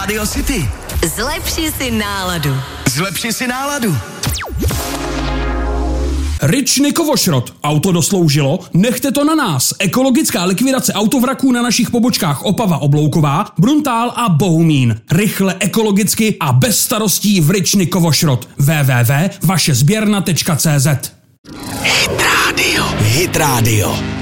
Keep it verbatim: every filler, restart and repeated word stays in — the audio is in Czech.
Radio City. Zlepši si náladu. Zlepši si náladu. Rich Kovošrot. Auto dosloužilo? Nechte to na nás. Ekologická likvidace autovraků na našich pobočkách Opava Oblouková, Bruntál a Bohumín. Rychle, ekologicky a bez starostí v Rich Kovošrot. w w w tečka vaše sběrna tečka cé zet. Hit Radio. Hit Radio.